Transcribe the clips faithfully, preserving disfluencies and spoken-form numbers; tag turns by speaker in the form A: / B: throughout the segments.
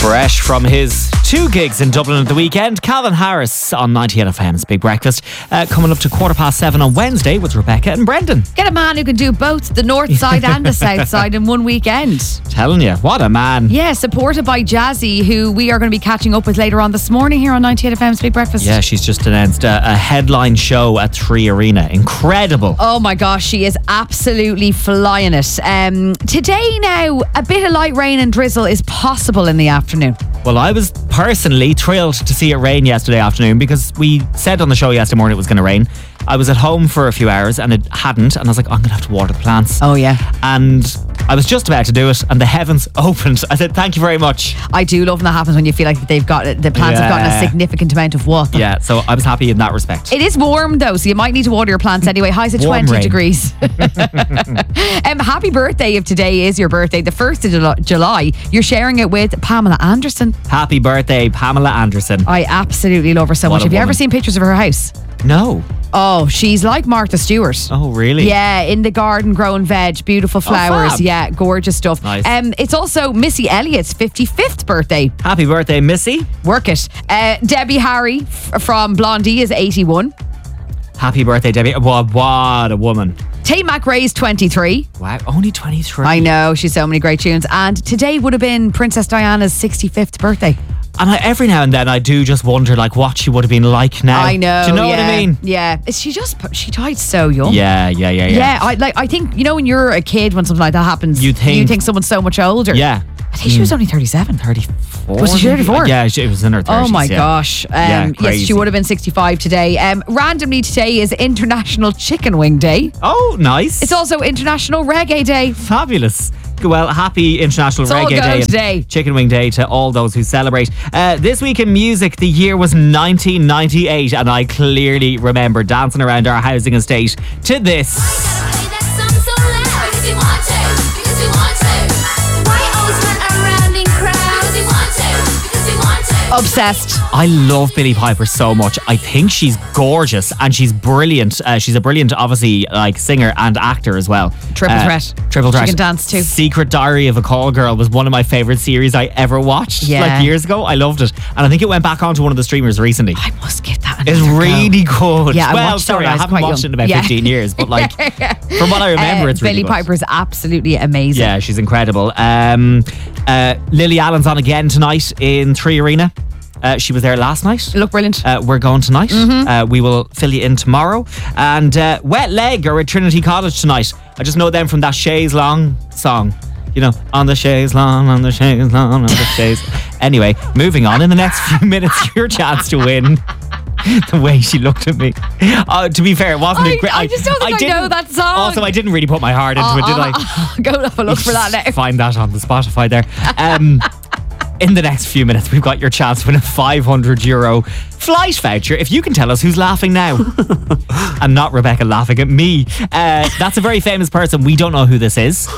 A: Fresh from his two gigs in Dublin at the weekend, Calvin Harris on ninety-eight F M's Big Breakfast. Uh, coming up to quarter past seven on Wednesday with Rebecca and Brendan.
B: Get a man who can do both the north side and the south side in one weekend.
A: Telling you, what a man.
B: Yeah, supported by Jazzy, who we are going to be catching up with later on this morning here on ninety-eight F M's Big Breakfast.
A: Yeah, she's just announced a, a headline show at Three Arena. Incredible.
B: Oh my gosh, she is absolutely flying it. Um, today now, a bit of light rain and drizzle is possible in the afternoon.
A: Well, I was personally thrilled to see it rain yesterday afternoon because we said on the show yesterday morning it was going to rain. I was at home for a few hours and it hadn't, and I was like, I'm going to have to water the plants.
B: Oh yeah.
A: And I was just about to do it and the heavens opened. I said, thank you very much.
B: I do love when that happens, when you feel like they've got the plants
A: Yeah.
B: have gotten a significant amount of water.
A: Yeah, so I was happy in that respect.
B: It is warm though, so you might need to water your plants anyway. Highs at
A: Warm
B: twenty
A: rain.
B: degrees. um, happy birthday if today is your birthday, the first of Jul- July. You're sharing it with Pamela Anderson.
A: Happy birthday, Pamela Anderson.
B: I absolutely love her so
A: What
B: much.
A: a
B: Have you ever
A: woman.
B: seen pictures of her house?
A: No.
B: Oh, she's like Martha Stewart.
A: Oh, really?
B: Yeah, in the garden growing veg, beautiful flowers.
A: fab.
B: Yeah, gorgeous stuff.
A: Nice.
B: Um, it's also Missy Elliott's fifty-fifth birthday.
A: Happy birthday, Missy.
B: Work it. Uh, Debbie Harry f- from Blondie is eighty-one.
A: Happy birthday, Debbie. What, what a woman.
B: Tate McRae's twenty-three.
A: Wow, only twenty-three.
B: I know, she's so many great tunes. And today would have been Princess Diana's sixty-fifth birthday.
A: And I, every now and then I do just wonder like what she would have been like now.
B: I know.
A: Do you know
B: yeah.
A: what I mean?
B: Yeah. Is She just she died so young.
A: Yeah, yeah, yeah, yeah.
B: Yeah, I like. I think you know when you're a kid, when something like that happens,
A: You think-
B: you think someone's so much older.
A: Yeah.
B: I think she was only thirty-seven.
A: thirty-four.
B: Was she thirty-four?
A: Yeah, she was in her thirties.
B: Oh my
A: yeah.
B: gosh. Um,
A: Yeah,
B: yes,
A: crazy.
B: she would have been sixty-five today. Um, randomly today is International Chicken Wing Day.
A: Oh, nice.
B: It's also International Reggae Day.
A: Fabulous. Well, happy International
B: It's all
A: Reggae
B: go
A: Day, and
B: today.
A: Chicken Wing Day to all those who celebrate. Uh, this week in music, the year was nineteen ninety-eight, and I clearly remember dancing around our housing estate to this.
C: Play that song so loud because you want to, because you want to. Why always run around in crowds? Because you want to, because you want to.
B: Obsessed.
A: I love Billie Piper so much. I think she's gorgeous and she's brilliant. Uh, she's a brilliant, obviously, like singer and actor as well.
B: Triple
A: Uh,
B: threat.
A: Triple threat.
B: She can dance too.
A: Secret Diary of a Call Girl was one of my favourite series I ever watched.
B: Yeah.
A: Like years ago. I loved it. And I think it went back onto one of the streamers recently.
B: I must give that
A: It's
B: another go.
A: really good.
B: Yeah, I
A: well,
B: watched that
A: sorry,
B: when I
A: I
B: was
A: haven't
B: quite
A: watched
B: young.
A: it in about
B: Yeah.
A: fifteen years, but like, from what I remember,
B: Uh,
A: it's really
B: Billie
A: good.
B: Piper is absolutely amazing.
A: Yeah, she's incredible. Um, uh, Lily Allen's on again tonight in Three Arena. Uh, she was there last night.
B: Look brilliant.
A: Uh, we're going tonight.
B: Mm-hmm.
A: Uh, we will fill you in tomorrow. And uh, Wet Leg are at Trinity College tonight. I just know them from that Shays Long song. You know, on the Shays Long, on the Shays Long, on the Shays. Anyway, moving on. In the next few minutes, your chance to win. The way she looked at me. Uh, to be fair, it wasn't
B: I-
A: a great.
B: I just don't think I
A: didn't-
B: know that song.
A: Also, I didn't really put my heart into
B: I'll,
A: it, did I?
B: I'll- I'll go have a look for that now.
A: Find that on the Spotify there. Um, in the next few minutes, we've got your chance to win a five hundred euro flight voucher. If you can tell us who's laughing now. And not Rebecca laughing at me. Uh, that's a very famous person. We don't know who this is.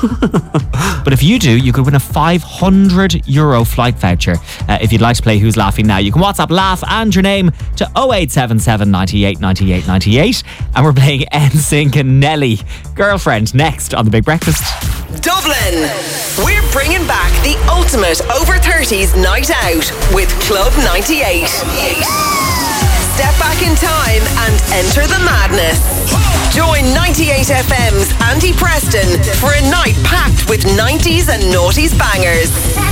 A: But if you do, you could win a five hundred euro flight voucher. Uh, if you'd like to play Who's Laughing Now, you can WhatsApp laugh and your name to oh eight seven seven, ninety-eight, ninety-eight, ninety-eight. And we're playing N Sync and Nelly. Girlfriend next on The Big Breakfast.
D: Dublin. We're bringing back the ultimate over thirties night out with Club ninety-eight. Step back in time and enter the madness. Join ninety-eight F M's Andy Preston for a night packed with nineties and noughties bangers.